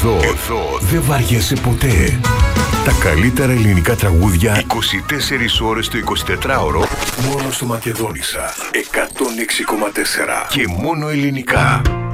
Εδώ δεν βαριέσαι ποτέ. Τα καλύτερα ελληνικά τραγούδια 24 ώρες το 24ωρο. Μόνο στο Μακεδόνισσα 106,4. Και μόνο ελληνικά.